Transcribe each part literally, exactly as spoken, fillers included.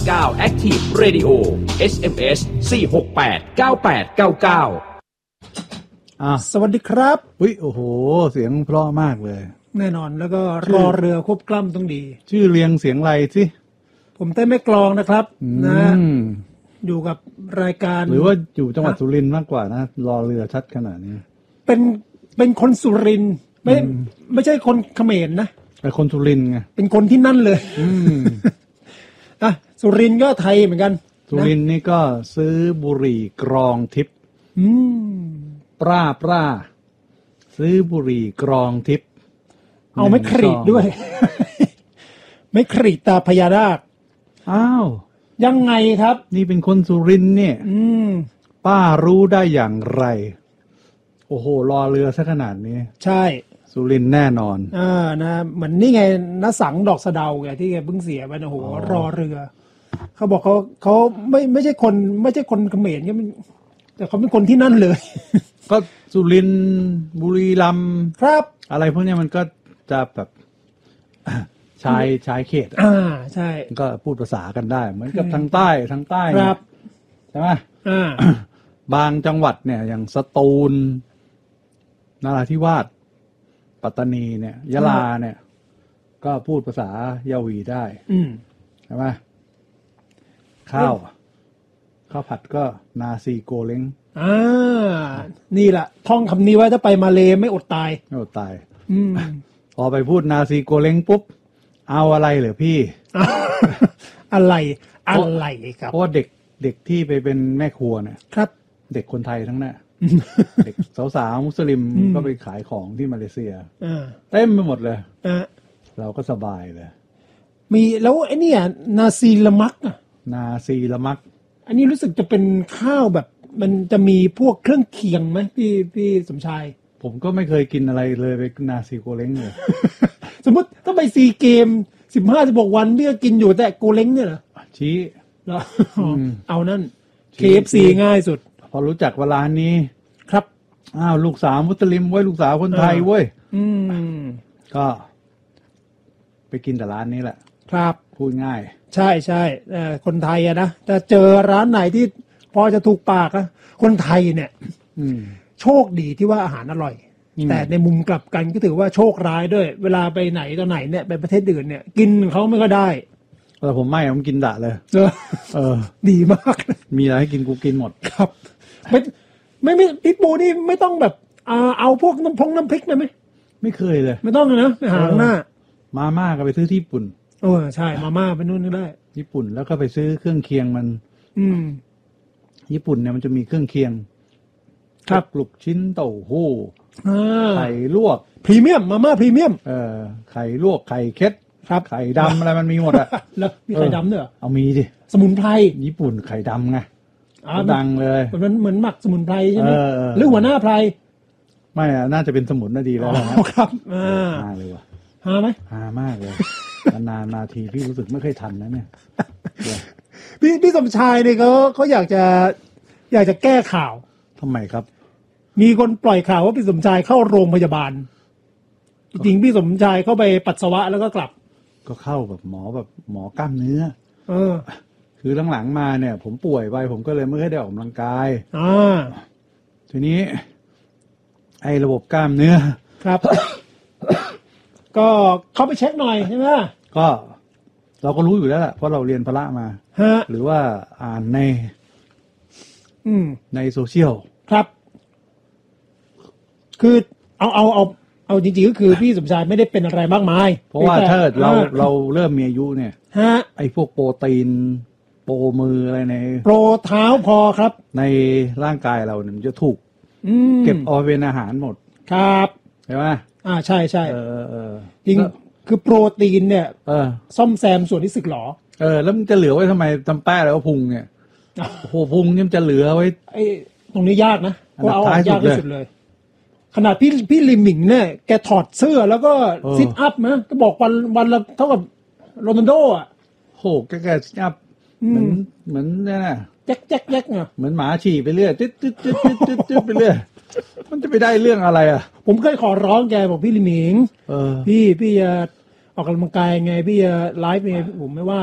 เก้า Active Radio เอส เอ็ม เอส สี่ หก แปด เก้า แปด เก้า เก้าอ่ะสวัสดีครับอุ้ยโอ้โหเสียงเพราะมากเลยแน่นอนแล้วก็รอเรือควบกล้ำต้องดีชื่อเรียงเสียงอะไรสิผมเต้นไม่กลองนะครับนะอยู่กับรายการหรือว่าอยู่จังหวัดสุรินทร์มากกว่านะรอเรือชัดขนาดนี้เป็นเป็นคนสุรินทร์ไม่ไม่ใช่คนเขมรนะเป็นคนสุรินทร์ไงเป็นคนที่นั่นเลยอ่ะสุรินทร์ก็ไทยเหมือนกันสุรินทร์นี่ก็ซื้อบุหรี่กรองทิพย์ปราปราซื้อบุหรี่กรองทิพย์เอาไม่ขรีดด้วยไม่ขรีดตาพญานาคอ้าวยังไงครับนี่เป็นคนสุรินทร์เนี่ยป้ารู้ได้อย่างไรโอ้โหรอเรือซะขนาดนี้ใช่สุรินทร์แน่นอนอ่านะเหมือนนี่ไงณสังดอกสะเดาไงที่แกเพิ่งเสียไปนะโหรอเรือเขาบอกเขาเขาไม่ไม่ใช่คนไม่ใช่คนเขมรก็แต่เขาเป็นคนที่นั่นเลยก็สุรินทร์บุรีรัมย์ครับอะไรพวกนี้มันก็จะแบบชายชายเขตอ่าใช่ก็พูดภาษากันได้เหมือนกับทางใต้ทางใต้ครับใช่ไหมอ่าบางจังหวัดเนี่ยอย่างสตูลนราธิวาสปัตตานีเนี่ยยะลาเนี่ยก็พูดภาษายาวีได้ใช่ไหมข้าวข้าวผัดก็นาซีโกเล้งอ่านี่แหละท่องคำนี้ไว้ถ้าไปมาเลไม่อดตายไม่อดตายพอไปพูดนาซีโกเล้งปุ๊บเอาอะไรเหรอพี่อะไรอะไรครับเพราะว่าเด็กเด็กที่ไปเป็นแม่ครัวเนี่ยครับเด็กคนไทยทั้งนั้นเด็กสาวๆมุสลิมก็ไปขายของที่มาเลเซียเต็มไปหมดเลยเราก็สบายเลยมีแล้วไอ้นี่นาซีละมักอ่ะนาซีละมักอันนี้รู้สึกจะเป็นข้าวแบบมันจะมีพวกเครื่องเคียงไหมพี่พี่สมชายผมก็ไม่เคยกินอะไรเลยไปนาซีโกเล้งเลยสมมติถ้าไปซีเกมสิบห้าสิบหกวันพี่ก็กินอยู่แต่โกเล้งเนี่ยเหรอชี้เหรอเอานั่น เค เอฟ ซี ง่ายสุดพอรู้จักว่าร้านนี้ครับอ้าวลูกสาวมุสลิมเว้ยลูกสาวคนไทยเว้ยก็ไปกินแต่ร้านนี้แหละครับพูดง่ายใช่ใช่คนไทยอะนะจะเจอร้านไหนที่พอจะถูกปากนะคนไทยเนี่ยโชคดีที่ว่าอาหารอร่อยแต่ในมุมกลับกันก็ถือว่าโชคร้ายด้วยเวลาไปไหนตอนไหนเนี่ยไปประเทศอื่นเนี่ยกินเขาไม่ก็ได้แต่ผมไม่ผมกินด่าเลยเออดีมากมีอะไรให้กินกูกินหมดครับไม่ไม่ไม่พริกปูนี่ไม่ต้องแบบเอาพวกน้ำพงน้ำพริกเลยไหมไม่เคยเลยไม่ต้องเลยนะไปหาหน้ามาม่าก็ไปซื้อที่ญี่ปุ่นโอ้ใช่มาม่าไปนู่นก็ได้ญี่ปุ่นแล้วก็ไปซื้อเครื่องเคียงมันอืมญี่ปุ่นเนี่ยมันจะมีเครื่องเคียงครับลูกชิ้นเต้าหู้ไข่ลวกพรีเมียมมาม่าพรีเมียมเออไข่ลวกไข่เค็ดครับไข่ดำอะไรมันมีหมดอะแล้วมีไข่ดำด้วยเอามีดิสมุนไพรญี่ปุ่นไข่ดำไงดังเลยมันเหมือนหมักสมุนไพรใช่ไหมหรือหัวหน้าไพรไม่อะน่าจะเป็นสมุนน่าดีแล้วนะครับอ่าฮาเลยว่ะฮาไหมฮามากเลยนานนาทีพี่รู้สึกไม่เคยทันนะเนี่ยพี่พี่สมชายเนี่ยเขาเขาอยากจะอยากจะแก้ข่าวทำไมครับมีคนปล่อยข่าวว่าพี่สมชายเข้าโรงพยาบาลจริงๆพี่สมชายเข้าไปปัสสาวะแล้วก็กลับก็เข้าแบบหมอแบบหมอกล้ามเนื้อเออคือหลังๆมาเนี่ยผมป่วยไปผมก็เลยไม่ได้ออกกำลังกายอ่าทีนี้ไอ้ระบบกล้ามเนื้อครับ ก็เข้าไปเช็คหน่อยใช่ไหมก็เราก็รู้อยู่แล้วแหละเพราะเราเรียนพละมาฮะหรือว่าอ่านในอืมในโซเชียลครับคือเอาเอาเอาเอาจริงๆก็คือพี่สมชายไม่ได้เป็นอะไรมากมายเพราะว่าถ้าเราเราเริ่มมีอายุเนี่ยฮะไอ้พวกโปรตีนโปรมืออะไรในโปรเท้าพอครับในร่างกายเราเนี่ยมันจะถูกเก็บเอาเป็นอาหารหมดครับใช่ไหมอ่าใช่ใช่เออเออจริงคือโปรตีนเนี่ยเออซ่อมแซมส่วนที่สึกหรอเออแล้วมันจะเหลือไว้ทำไมทำแป้แล้วพุงเนี่ยโอ้โหพุงนี่มันจะเหลือไว้ไอ้ตรงนี้ยากนะเพราะเอาออกยากที่สุดเลยขนาดพี่พี่ลิมมิงเนี่ยแกถอดเสื้อแล้วก็ซิทอัพนะก็บอกวันวันละเท่ากับโรนัลโดอ่ะโหแกแกซิทอัพเหมือนเหมือนนี่นะแจ๊กแจ๊กแจ๊กไงเหมือนหมาฉี่ไปเรื่อยตึ๊ดตึ๊ดตึ๊ดตึ๊ดตึ๊ดตึ๊ดไปเรื่อยมันจะไปได้เรื่องอะไรอ่ะผมเคยขอร้องแกบอกพี่ลิมมิงพี่พี่จะออกกำลังกายไงพี่จะไลฟ์ไงผมไม่ว่าหรอก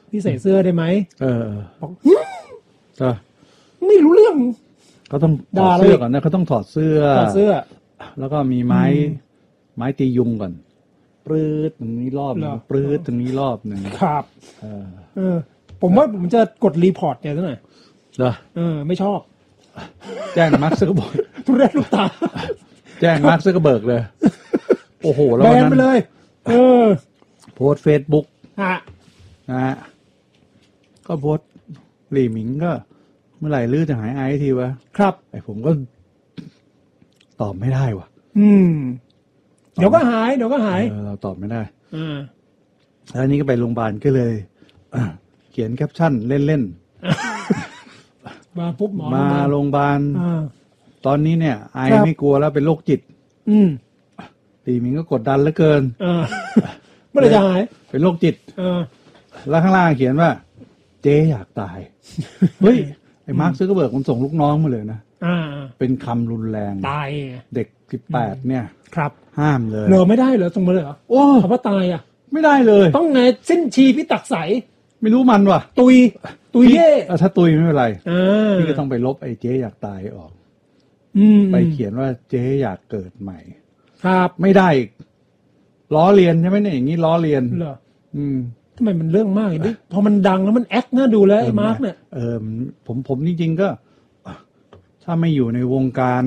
พี่ใส่เสื้อได้ไหมเออบอกจ้ะไม่รู้เรื่องเขาต้องถอดเสื้อก่อนนะเขาต้องถอดเสื้อถอดเสื้อแล้วก็มีไม้ไม้ตียุงก่อนปรื้ดตรงนี้รอบนึงปรื้ดตรงนี้รอบนึงครับเออเออผมว่าผมจะกดรีพอร์ตแกซะหน่อยเหรอเออไม่ชอบแจ้งมาร์คซักเกอร์เบิร์กทุเรศลูกตาแจ้งมาร์คซักเกอร์เบิร์กเลยโอ้โหแล้วแบนไปเลยเออโพสเฟซบุ๊กฮะนะฮะก็โพสหลี่หมิงก็เมื่อไหร่ลื้อจะหายไอทีวะครับไอผมก็ตอบไม่ได้ว่ะอืมเดี๋ยวก็หายเดี๋ยวก็หายเออเราตอบไม่ได้อืมแล้วนี้ก็ไปโรงพยาบาลก็เลยเขียนแคปชั่นเล่นๆมาปุ๊บหมอมาโรงพยาบาลตอนนี้เนี่ยไอไม่กลัวแล้วเป็นโรคจิตอืมตีมิงก็กดดันเหลือเกินเมื่อไหร่จะหายเป็นโรคจิตแล้วข้างล่างเขียนว่าเจ๊อยากตายเฮ้ยไอ้มาร์คซักเกอร์เบิร์กมันส่งลูกน้องมาเลยนะเป็นคำรุนแรงตายเด็กสิบแปดเนี่ยครับห้ามเลยเหรอไม่ได้เหรอส่งมาเลยเหรอโอ้คำว่าตายอ่ะไม่ได้เลยต้องไงสิ้นชีพิตักใสไม่รู้มันว่ะตุยตุยเย่ถ้าตุยไม่เป็นไรพี่ก็ต้องไปลบไอ้เจ๊อยากตายออกไปเขียนว่าเจ๊อยากเกิดใหม่ครับไม่ได้ล้อเลียนใช่ไหมเนี่ยอย่างนี้ล้อเลียนเหรออืมทำไมมันเรื่องมากอย่างนี้พอมันดังแล้วมันแอคน่าดูแล้วไอ้มาร์กเนี่ยเออผมผมจริงๆก็ถ้าไม่อยู่ในวงการ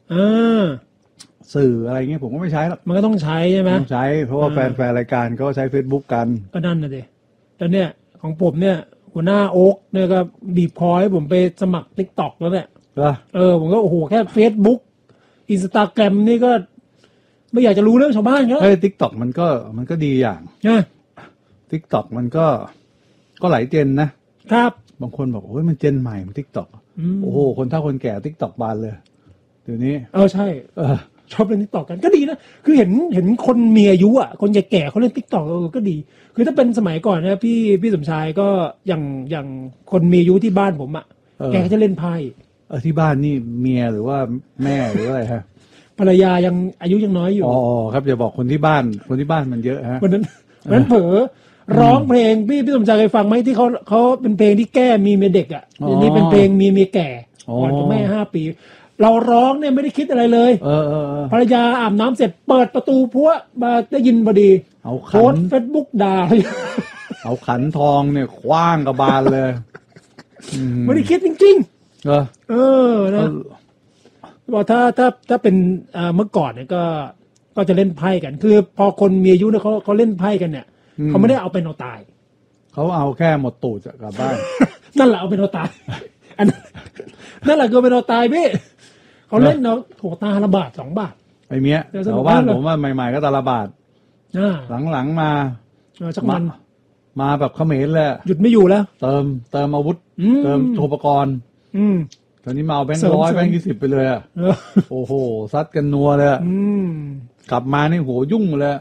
สื่ออะไรเงี้ยผมก็ไม่ใช้หรอกมันก็ต้องใช้ใช่ไหมต้องใช้เพราะว่าแฟนๆรายการก็ใช้ Facebook กันก็นั่นน่ะดิแต่เนี่ยของผมเนี่ยหัวหน้าโอ๊กเนี่ยก็บีบคอให้ผมไปสมัคร TikTok แล้วเนี่ยเออผมก็โอ้โหแค่ Facebook Instagram นี่ก็ไม่อยากจะรู้เรื่องชาวบ้านเขาเฮ้ย TikTok มันก็มันก็ดีอย่างนะ TikTok มันก็ก็หลายเจนนะครับบางคนบอกโอ้ยมันเจนใหม่มัน TikTok โอ้โหคนเฒ่าคนแก่ TikTok บานเลยเดี๋ยวนี้เออใช่เออชอบเล่น TikTok กันก็ดีนะคือเห็นเห็นคนมีอายุอ่ะคนแก่ๆเขาเล่น TikTok เออก็ดีคือถ้าเป็นสมัยก่อนนะพี่พี่สมชายก็อย่างอย่างคนมีอายุที่บ้านผมอ่ะแกก็จะเล่นไพ่เออที่บ้านนี่เมียหรือว่าแม่หรืออะไรฮะภรรยายังอายุยังน้อยอยู่อ๋อครับอย่าบอกคนที่บ้านคนที่บ้านมันเยอะฮะวันนั้นวันนั้นเผลอร้องเพลงพี่พี่สมชายเคยฟังไหมที่เขาเขาเป็นเพลงที่แก้มีเมียเด็กอ่ะอันนี้เป็นเพลงมีเมียแก่ก่อนกับแม่ห้าปีเราร้องเนี่ยไม่ได้คิดอะไรเลยเออเออภรรยาอาบน้ำเสร็จเปิดประตูพัวมาได้ยินพอดีเอาโพสเฟซบุ๊กด่าเอาขันทองเนี่ยคว้างกระบาลเลยไม่ได้คิดจริงๆเออเออนะบอกถ้าถ้าถ้าเป็นเมื่อก่อนเนี่ยก็ก็จะเล่นไพ่กันคือพอคนมีอายุเนี่ยเขาเขาเล่นไพ่กันเนี่ยเขาไม่ได้เอาไปนอนตายเขาเอาแค่หมดตูดกลับบ้านนั่นแหละเอาไปนอนตายอันนั้นนั่นแหละคือไปนอนตายพี่เขาเล่นเนาะโถตาละบาทสองบาทไอ้เนี้ยชาวบ้านผมว่าใหม่ๆก็ตาละบาทหลังๆมาสักมันมาแบบเขมรเลยหยุดไม่อยู่แล้วเติมเติมอาวุธเติมอุปกรณ์ตอนนี้มาเอาแบงค์ร้อยแบงค์ยี่สิบไปเลยอ่ะโอ้โหซัดกันนัวเลยกลับมานี่โหยุ่งเลย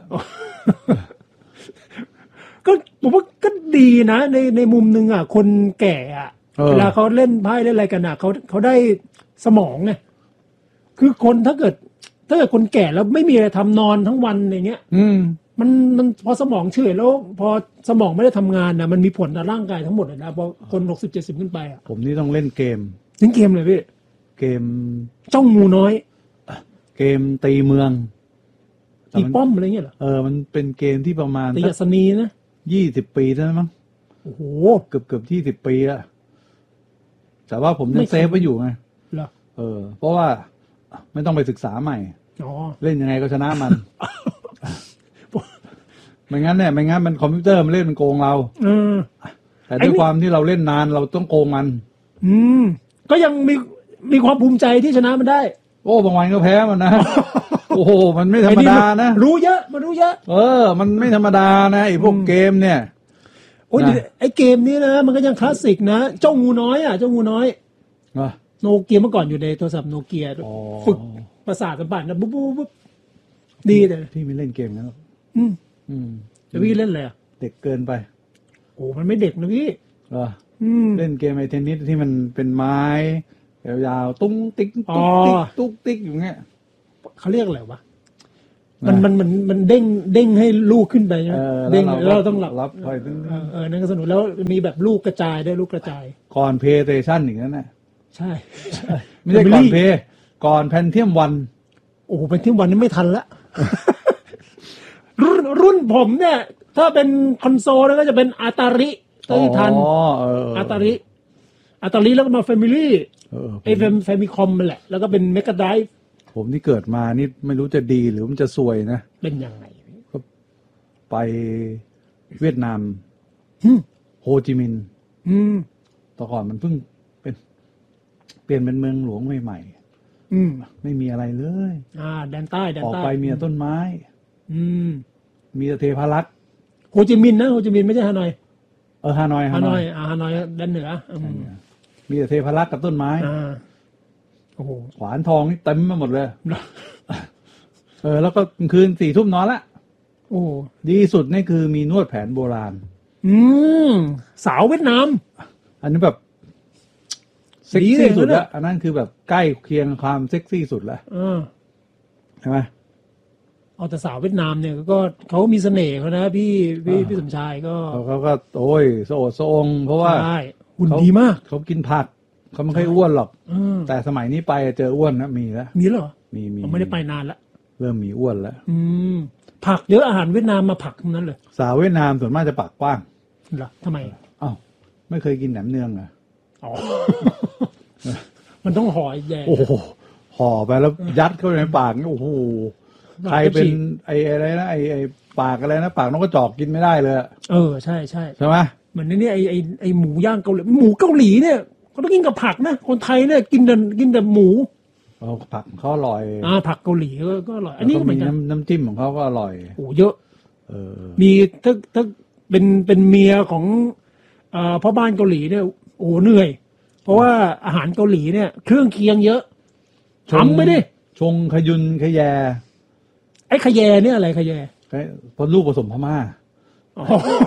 ก็ผมว่าก็ดีนะในในมุมนึงอ่ะคนแก่อ่ะเวลาเขาเล่นไพ่เล่นอะไรกันอ่ะเขาเขาได้สมองไงคือคนถ้าเกิดถ้าเกิดคนแก่แล้วไม่มีอะไรทำนอนทั้งวันอย่างเงี้ยอืมมันมันพอสมองเฉยแล้วพอสมองไม่ได้ทำงานนะมันมีผลต่อร่างกายทั้งหมดเลยนะพอคนหกสิบเจ็ดสิบขึ้นไปอ่ะผมนี่ต้องเล่นเกมเล่นเกมเลยพี่เกมเจ้างูน้อยเกมตีเมืองตีป้อมอะไรเงี้ยเหรอเออมันเป็นเกมที่ประมาณตีอัศนีนะยี่สิบปีใช่ไหมมั้งโอ้โหเกือบเกือบยี่สิบปีอะแต่ว่าผมยังเซฟไว้อยู่ไงเออเพราะว่าไม่ต้องไปศึกษาใหม่เล่นยังไงก็ชนะมันไม่งั้นเนี่ยไม่งั้นมันคอมพิวเตอร์มันเล่นมันโกงเราแต่ด้วยความที่เราเล่นนานเราต้องโกงมันอืมก็ยังมีมีความภูมิใจที่ชนะมันได้โอ้บางวันก็แพ้มันนะโอ้โหมันไม่ธรรมดานะรู้เยอะมันรู้เยอะเออมันไม่ธรรมดานะไอ้พวกเกมเนี่ยโอ้ยไอ้เกมนี้นะมันก็ยังคลาสสิกนะเจ้างูน้อยอ่ะเจ้างูน้อยโนเกียเมื่อก่อนอยู่ในโทรศัพท์โนเกียฝึกประสาทสัมผัสนะปุ๊บปุ๊บปุ๊บดีเลยพี่ไม่เล่นเกมนะอืมอืมจะพี่เล่นอะไรอ่ะเด็กเกินไปโอ้มันไม่เด็กนะพี่เหรอเล่นเกมไอเทนนิสที่มันเป็นไม้ยาวๆตุ้งติ๊กตุ๊กติ๊กตุ๊กติ๊กอยู่เงี้ยเขาเรียกอะไรวะมันมันมันมันเด้งเด้งให้ลูกขึ้นไปใช่ไหมเออเด้งแล้วแล้วเราเราต้องหลับรับคอยตึ้งเออเออนั่นก็สนุกแล้วมีแบบลูกกระจายด้วยลูกกระจายก่อนเพย์สเตชันอย่างนั้นน่ะใช่ใช่ไม่ใช่ก่อนเพย์ก่อนแพนเทียมวันโอ้โหเป็นที่วันนี้ไม่ทันละ รุ่นรุ่นผมเนี่ย ถ้าเป็นคอนโซลแล้วก็จะเป็นอาตาริตัวที่ทันอ๋อเอออาตาริอาตาริแล้วก็มาแฟมิลี่เออไอเฟมแฟมิคอมมันแหละ แล้วก็เป็นเมกะไดรฟ์ผมที่เกิดมานี่ไม่รู้จะดีหรือมันจะซวยนะเป็นยังไงไปเวียดนามอืมโฮจิมินห์อืมแต่ก่อนมันเพิ่งเป็น เปลี่ยนเป็นเมืองหลวงใหม่อืมๆไม่มีอะไรเลยอ่าแดนใต้แดนออกใต้ไปมีแต่ต้นไม้อืมมีแต่เทพารักษ์โฮจิมินห์นะโฮจิมินห์ไม่ใช่ฮานอยเออฮานอยฮานอยอ่าฮานอยแดนเหนืออืมมีแต่เทพารักษ์กับต้นไม้อ่าโอ้โหขวานทองนี่เต็มไปหมดเลย เออ แล้วก็กลางคืนสี่ทุ่มนอนละโอ้โหดีสุดนี่คือมีนวดแผนโบราณอืมสาวเวียดนามอันนี้แบบเซ็กดีเลซี่ยสุดนะแล้วอันนั้นคือแบบใกล้เคียงความเซ็กซี่สุดแล้วเออใช่ไหมเอาแต่สาวเวียดนามเนี่ยก็เขามีเสน่ห์เขานะพี่พี่พี่สมชายก็เขาเขาก็โอ้ยโสดโซองเพราะว่าใช่หุ่นเขาดีมากเขากินผักเขาไม่ค่อยอ้วนหรอกเออแต่สมัยนี้ไปเจออ้วนนะมีแล้วมีเหรอมีมีผมไม่ได้ไปนานละเริ่มมีอ้วนแล้วอืมผักเยอะอาหารเวียดนามมาผักทั้งนั้นเลยสาวเวียดนามส่วนมากจะปากกว้างเหรอทำไมอ้าวไม่เคยกินแหนมเนืองเหรอ่ะอ๋อ มันต้องห่อแย่โอ้โหห่อไปแล้วยัดเข้าไปในปากนี่โอ้โหใครเป็นไอ้อะไรนะไอ้ไอ้ปากอะไรนะปากนกกระจอกกินไม่ได้เลยอะเออใช่ใช่ใช่ไหมเหมือนนี่ไอไอไอหมูย่างเกาหลีหมูเกาหลีเนี่ยเขาต้องกินกับผักนะคนไทยเนี่ยกินแต่กินแต่หมูเอาผักเขาอร่อยอ่าผักเกาหลีก็ก็อร่อยอันนี้ก็เหมืมีอนกันน้ำน้ำจิ้มของเขาก็อร่อยโอ้เยอะเออมีถ้าถ้าเป็นเป็นเมียของเอ่อพ่อบ้านเกาหลีเนี่ยโอ้เหนื่อย เพราะว่าอาหารเกาหลีเนี่ย เครื่องเคียงเยอะทำไม่ดิชงขยุนขยแยไอ้ขยแยเนี่ยอะไรขยแยเพราะลูกผสมพม่าอ๋อ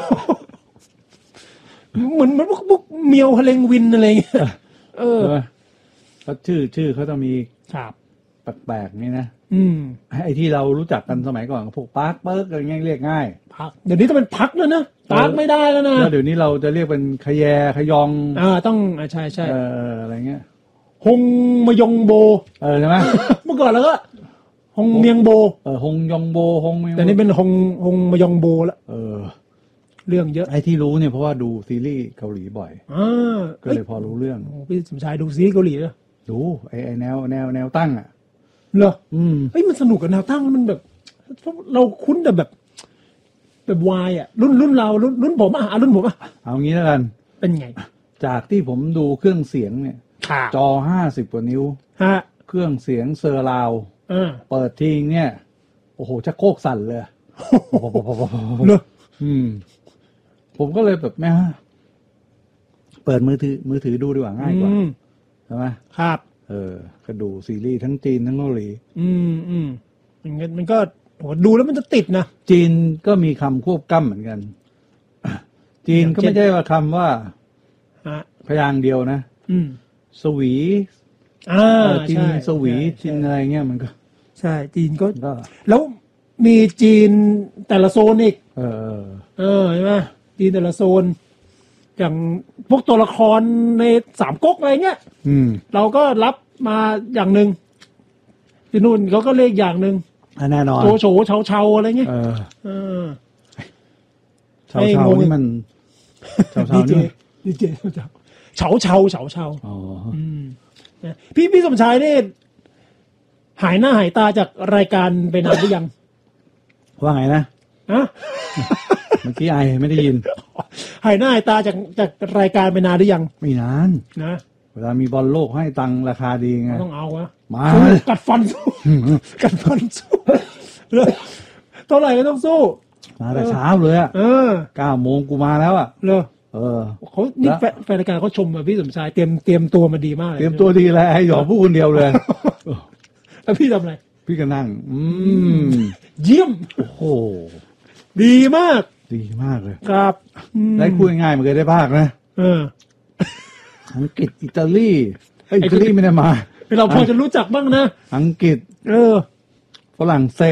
เหมือนเหมือนพวกพวกเมียวฮะเลงวินอะไรเงี้ยเออใช่ไหมเขาชื่อชื่อเขาต้องมีครับแปลกๆนี่นะอืมไอ้ที่เรารู้จักกันสมัยก่อนพวกปาร์คเปิร์กอะไรเงี้ยเรียกง่ายพักเดี๋ยวนี้ต้องเป็นพักแล้วนะพักไม่ได้แล้วนะแล้วเดี๋ยวนี้เราจะเรียกเป็นขยแยขยองอ่าต้องอ่าใช่ใช่เอออะไรเงี้ยฮงมยงโบเออใช่ไหมเมื่อก่อนแล้วก็ฮงเมียงโบเออฮงยองโบฮงแต่นี่เป็นฮงฮงมยองโบแล้วเออเรื่องเยอะไอ้ที่รู้เนี่ยเพราะว่าดูซีรีส์เกาหลีบ่อยอ่าก็เอ้ยเลยพอรู้เรื่องโอ้พี่สมชายดูซีรีส์เกาหลีเหรอดูไอ้ไอ้แนวแนวแนวตั้งอ่ะเหรออืมเฮ้ยมันสนุกกับแนวตั้งมันแบบ เราคุ้นแต่แบบ แบบวายอ่ะ รุ่นรุ่นเรารุ่นรุ่นผมอ่ะอ่ะรุ่นผมอ่ะเอางี้แล้วกันเป็นไงจากที่ผมดูเครื่องเสียงเนี่ยค่ะจอห้าสิบกว่านิ้วฮะเครื่องเสียงเซอร์ราวด์อ่าเปิดทิ้งเนี่ย โอ้โหชักโครกสั่นเลยเหรออืม ผมก็เลยแบบแม่เปิดมือถือมือถือดูดีกว่าง่ายกว่าอืมใช่ไหมครับเออก็ดูซีรีส์ทั้งจีนทั้งเกาหลีอืมอืมมันก็มันก็โหดูแล้วมันจะติดนะจีนก็มีคำควบกล้ำเหมือนกัน จีนก็ไม่ใช่ว่าคำว่าฮะพยางค์เดียวนะอืมสวีอ่าเออจินใช่สวีใช่จินอะไรเงี้ยมันก็ใช่จีนก็ก็แล้วมีจีนแต่ละโซนอีกเออเออเออใช่ไหมจีนแต่ละโซน อย่างพวกตัวละครในสามก๊กอะไรเงี้ยอืมเราก็รับมาอย่างหนึ่งที่นู่นเขาก็เรียกอย่างหนึ่งอ่ะแน่นอนโจโฉเชาเชาอะไรเงี้ยเออเออชาวชาวนี่มันชาวชาวดีเจนี่ดีเจเชาเฉาเชาเฉาเชาอ๋ออืมนะพี่พี่สมชายนี่หายหน้าหายตาจากรายการไปนานหรือยังว่าไงนะอะเมื่อกี้ไอไม่ได้ยินหายหน้าหายตาจากจากรายการไปนานหรือยังไม่นานนะเวลามีบอลโลกให้ตังค์ราคาดีไงต้องเอาวะมาสู้กัดฟันสู้กัดฟันสู้เลยเท่าไหร่ก็ต้องสู้มาแต่เช้าเลยอ่ะเออเก้าโมงกูมาแล้วอ่ะเลยเออเขานี่แล้วแฟนแฟนรายการเขาชมว่าพี่สมชายเตรียมเตรียมตัวมาดีมากเลยเตรียมตัวดีแล้วให้หยอกผู้คนเดียวเลยแล้วพี่ทำอะไรพี่ก็นั่ง อืมเยี่ยมโอ้โหดีมากดีมากเลยครับอืมได้คุยง่ายๆมันเคยได้ภาคนะเอออังกฤษอิตาลีเอ้ยอิตาลีไม่ได้มาเราพอจะรู้จักบ้างนะอังกฤษเออฝรั่งเศสอ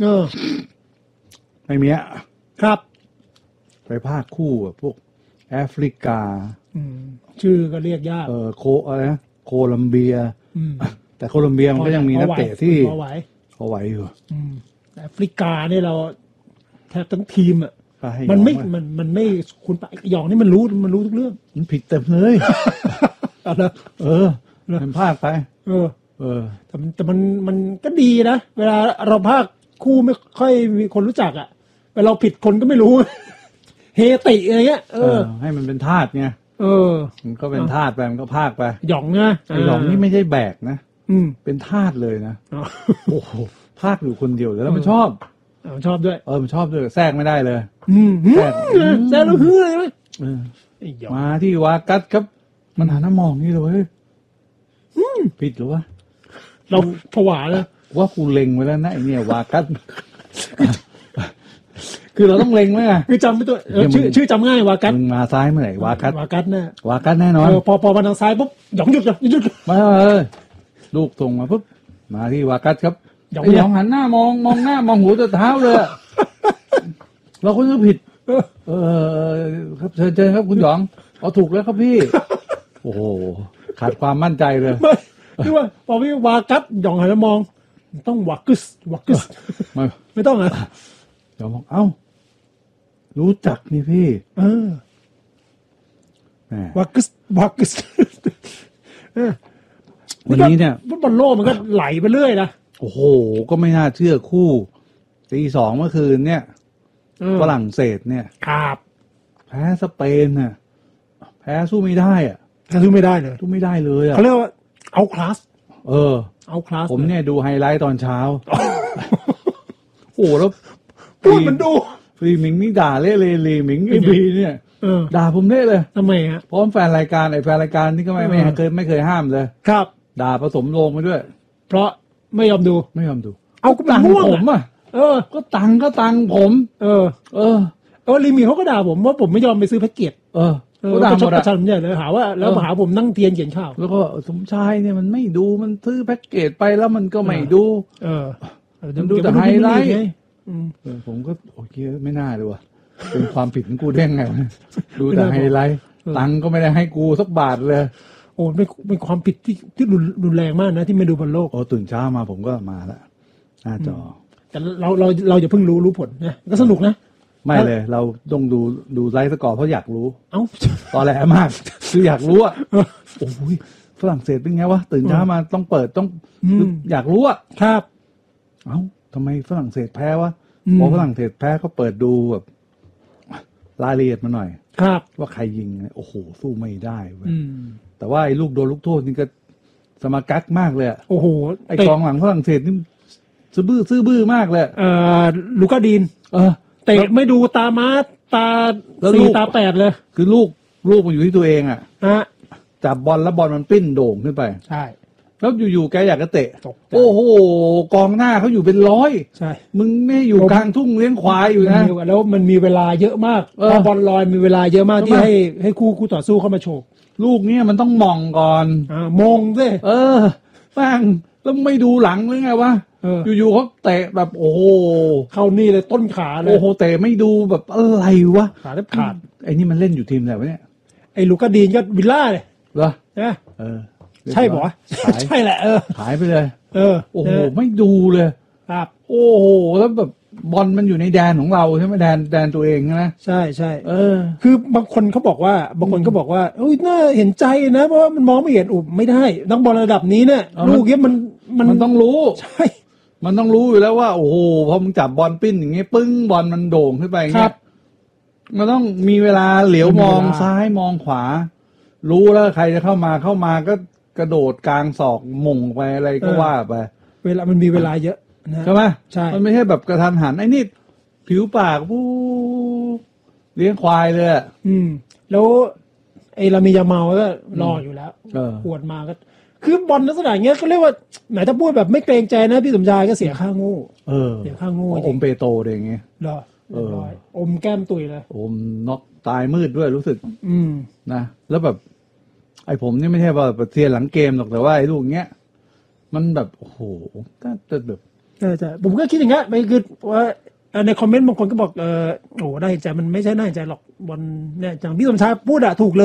เออไม่มีอะครับไปภาคคู่กับพวกแอฟริกาชื่อก็เรียกยากเออโคอะไรนะโคลัมเบียแต่โคลัมเบียมันก็ยังมีนักเตะที่พอไหวพอไหวอยู่แอฟริกาเนี่ยเราแทบทั้งทีมอ่ะมันไม่มันมันไม่คุณปะหยองนี่มันรู้มันรู้ทุกเรื่องมันผิดเต็มเลยเออมันพลาดไปเออเออแต่แต่มันมันก็ดีนะเวลาเราพากคู่ไม่ค่อยมีคนรู้จักอ่ะเวลาเราผิดคนก็ไม่รู้เฮติอะไรเงี้ยเออให้มันเป็นธาตุไงเออมันก็เป็นธาตุไปมันก็พากไปหยองนะไอ้หยองนี่ไม่ใช่แบกนะอืมเป็นธาตุเลยนะโอ้โหพากอยู่คนเดียวแล้วมันชอบมันชอบด้วยเออมันชอบด้วยแทรกไม่ได้เลยอืมแทรกแทรกแล้วคืออะไรไหมมาที่วากัสครับมันหาหน้ามองนี่เลยผิดหรือวะเราผวาเลยว่ากูเล็งไว้แล้วนะไอเนี่ยวากัสคือเราต้องเล็งไว้ไงคือจำไม่ตัวชื่อชื่อจำง่ายวากัสมึงมาซ้ายเมื่อไหร่วากัสวากัสแน่วากัสแน่นอนพอพอมาทางซ้ายปุ๊บหยองหยุดหยุดมาเลยลูกส่งมาปุ๊บมาที่วากัสครับหยองหยองหันหน้ามองมองหน้ามองหูจนเท้าเลยเราคนก็ผิดเออครับเชิญเชิญครับคุณหยองเอาถูกแล้วครับพี่โอ้โหขาดความมั่นใจเลยไม่คือว่าพอพี่วากัสหยองหันมามองต้องวากุสวากุสไม่ไม่ต้องนะหยองบอกเอ้ารู้จักนี่พี่เออวากุสวากุสวันนี้เนี่ยฟุตบอลโลกมันก็ไหลไปเรื่อยนะโอ้โหก็ไม่น่าเชื่อคู่ตีสองเมื่อคืนเนี่ยฝรั่งเศสเนี่ยครับแพ้สเปนน่ะแพ้สู้ไม่ได้อ่ะแพ้สู้ไม่ได้เลยสู้ไม่ได้เลยอ่ะเขาเรียกว่าเอาคลาสเออเอาคลาสผมเนี่ยดูไฮไลท์ตอนเช้าโอ้แล้วพูดมันดูฟรีมิงนี่ด่าเละเลยเลยมิงไอ้บีเนี่ยด่าผมเละเลยทำไมฮะพร้อมแฟนรายการไอ้แฟนรายการนี่ก็ไม่ไม่เคยไม่เคยห้ามเลยครับด่าผสมโลงไปด้วยเพราะไม่ยอมดูไม่ยอมดูเอาก็ตังผมอ่ะเออก็ตังก็ตังผมเออเออเออลิมิเขาก็ด่าผมว่าผมไม่ยอมไปซื้อแพ็กเกจเออก็ด่าชดประชันใหญ่เลยหาว่าแล้วหาผมนั่งเทียนเขียนข่าวแล้วก็สมชายเนี่ยมันไม่ดูมันซื้อแพ็กเกจไปแล้วมันก็ไม่ดูเออมันดูแต่ไฮไลท์ผมก็โอเคไม่น่าเลยว่ะเป็นความผิดของกูได้ไงดูแต่ไฮไลท์ตังก็ไม่ได้ให้กูสักบาทเลยโอ้เป็นเป็นความผิดที่ที่รุนแรงมากนะที่ไม่ดูบอลโลกโอ้ตื่นเช้ามาผมก็มาแล้วหน้าจอแต่เราเราเราอย่าเพิ่งรู้รู้ผลนะก็สนุกนะไม่เลยเราต้องดูดูไลฟ์สกอร์เพราะอยากรู้เอ้าตอนแรกมากคืออยากรู้อ่ะโอ้ยฝรั่งเศสเป็นไงวะตื่นเช้ามาต้องเปิดต้องอยากรู้อ่ะครับเอ้าทำไมฝรั่งเศสแพ้วะพอฝรั่งเศสแพ้ก็เปิดดูแบบรายละเอียดมาหน่อยครับว่าใครยิงโอ้โหสู้ไม่ได้เว้ยแต่ว่าไอ้ลูกโดนลูกโทษนี่ก็สมากักมากเลยโอ้โหไอ้กองหลังฝรั่งเศสนี่ซื่อบื้อซื่อบื้อมากเลยเอ่อลูก้าดีนเออเตะไม่ดูตามาตาสี่ตาแปดเลยคือลูกลูกมันอยู่ที่ตัวเองอ่ะฮะจับบอลแล้วบอลมันปิ้นโด่งขึ้นไปใช่แล้วอยู่ๆแกอยากจะเตะโอ้โหกองหน้าเขาอยู่เป็นร้อยใช่มึงไม่อยู่กลางทุ่งเลี้ยงควายอยู่นะแล้วมันมีเวลาเยอะมากพอบอลลอยมีเวลาเยอะมากที่ให้ให้คู่คู่ต่อสู้เข้ามาโฉบลูกเนี้ยมันต้องมองก่อนอ่ามองสิเออแป้งแล้วไม่ดูหลังหรือไงวะอยู่ๆเขาเตะแบบโอ้โหเข้านี่เลยต้นขาเลยโอ้โหเตะไม่ดูแบบอะไรวะขาแทบขาดไอ้นี่มันเล่นอยู่ทีมไหนวะเนี่ยไอ้ลูก้าดีนก็วิลล่าเลยเหรอใช่เออใช่ป่ะใช่แหละเออหายไปเลยเออโอ้โหไม่ดูเลยครับโอ้โหแล้วแบบบอลมันอยู่ในแดนของเราใช่ไหมแดนแดนตัวเองนะใช่ใช่เออคือบางคนเขาบอกว่าบางคนก็บอกว่าเอ้ยน่าเห็นใจนะเพราะมันมองไม่เห็นอุบไม่ได้นักบอลระดับนี้เนี่ยลูกเนี้ยมันมันมันต้องรู้ใช่มันต้องรู้อยู่แล้วว่าโอ้โหพอมึงจับบอลปิ้นอย่างเงี้ยปึ้งบอลมันโด่งขึ้นไปอย่างเงี้ยมันต้องมีเวลาเหลียวมองซ้ายมองขวารู้แล้วใครจะเข้ามาเข้ามาก็กระโดดกลางศอกมงไปอะไรก็ว่าไปเวลามันมีเวลาเยอะใช่ไหมใช่มันไม่ใช่แบบกระทันหันไอ้นี่ผิวปากผู้เลี้ยงควายเลยอืมแล้วไอ้ลามียาเมาก็รออยู่แล้วปวดมาก็คือบอลลักษณะอย่างเงี้ยก็เรียกว่าไหนถ้าพูดแบบไม่เกรงใจนะพี่สมชายก็เสียค่าโง่เออเสียค่าโง่อมเปโตอะไรอย่างเงี้ยเหรอเอออมแก้มตุยเลยอมน็อกตายมืดด้วยรู้สึกอืมนะแล้วแบบไอ้ผมนี่ไม่ใช่ว่าเทียนหลังเกมหรอกแต่ว่าไอ้ลูกเงี้ยมันแบบโอ้โหแต่แบบใช่ใช่ผมก็คิดอย่างเงี้ยไม่คือว่าในคอมเมนต์บางคนก็บอกเออโอ้ได้ใจมันไม่ใช่น่าใจหรอกบนเนี่ยอย่างพี่สมชายพูดอะถูกเลย